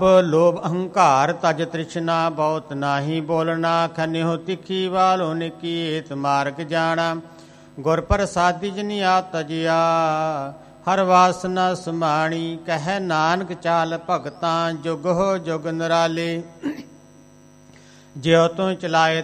ਲੋਭ ਅਹੰਕਾਰ ਤਜ ਤ੍ਰਿਸ਼ਨਾ ਬਹੁਤ ਨਾਹੀ ਬੋਲਣਾ ਖਨਿਓ ਤਿੱਖੀ ਵਾਲੋ ਨਿਕੀਤ ਮਾਰਗ ਜਾਣਾ ਗੁਰ ਪ੍ਰਸਾਦੀ ਜਿਨਿਆ ਤਜਿਆ ਹਰ ਵਾਸਨਾ ਸਮਾਣੀ ਕਹਿ ਨਾਨਕ ਚਾਲ ਭਗਤਾਂ ਜੁਗ ਹੋ ਜੁਗ ਨਿਰਾਲੇ ਜਿਉ ਤੂੰ ਚਲਾਏ